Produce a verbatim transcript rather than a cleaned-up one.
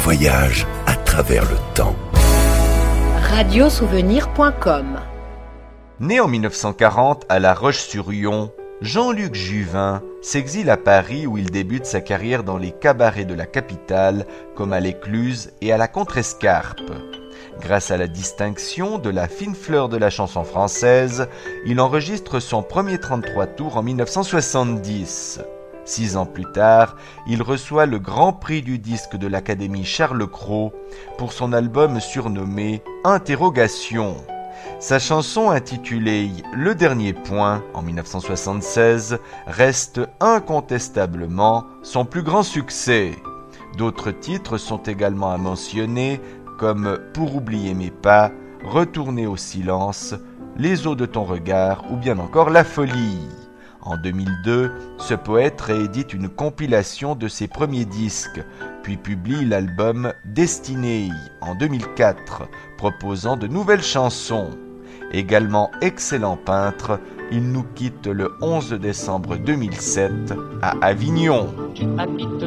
voyage à travers le temps. radio souvenir point com. Né en mille neuf cent quarante à La Roche-sur-Yon, Jean-Luc Juvin s'exile à Paris où il débute sa carrière dans les cabarets de la capitale comme à l'Écluse et à la Contrescarpe. Grâce à la distinction de la fine fleur de la chanson française, il enregistre son premier trente-trois tours en mille neuf cent soixante-dix. Six ans plus tard, il reçoit le Grand Prix du disque de l'Académie Charles Cros pour son album surnommé « Interrogation ». Sa chanson intitulée « Le Dernier Point » en mille neuf cent soixante-seize reste incontestablement son plus grand succès. D'autres titres sont également à mentionner comme « Pour oublier mes pas »,« Retourner au silence »,« Les eaux de ton regard » ou bien encore « La folie ». En deux mille deux, ce poète réédite une compilation de ses premiers disques, puis publie l'album « Destinée » en deux mille quatre, proposant de nouvelles chansons. Également excellent peintre, il nous quitte le onze décembre deux mille sept à Avignon. Tu habites